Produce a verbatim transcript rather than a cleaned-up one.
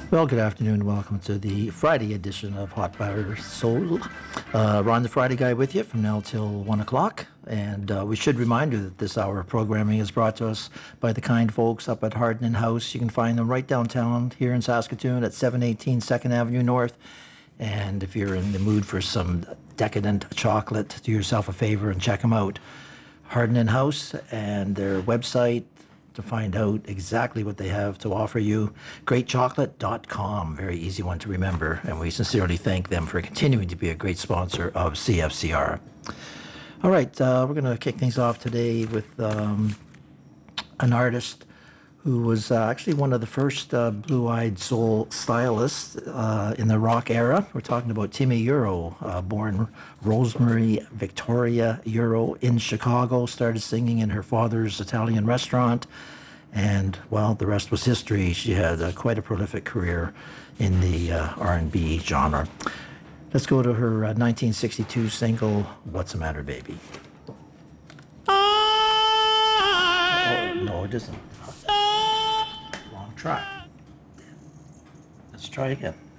Well, good afternoon. Welcome to the Friday edition of Hot Butter Soul. Uh, Ron, the Friday Guy, with you from now till one o'clock. And uh, we should remind you that this hour of programming is brought to us by the kind folks up at Hardin House. You can find them right downtown here in Saskatoon at seven eighteen second Avenue North. And if you're in the mood for some decadent chocolate, do yourself a favor and check them out. Hardin House and their website to find out exactly what they have to offer you. great chocolate dot com, very easy one to remember, and we sincerely thank them for continuing to be a great sponsor of C F C R. All right, uh, we're going to kick things off today with um, an artist who was uh, actually one of the first uh, blue-eyed soul stylists uh, in the rock era. We're talking about Timmy Euro, uh, born Rosemary Victoria Euro in Chicago, started singing in her father's Italian restaurant, and, well, the rest was history. She had uh, quite a prolific career in the uh, R and B genre. Let's go to her uh, nineteen sixty-two single, What's the Matter, Baby? Oh, no, it isn't. Wrong track. Let's try again.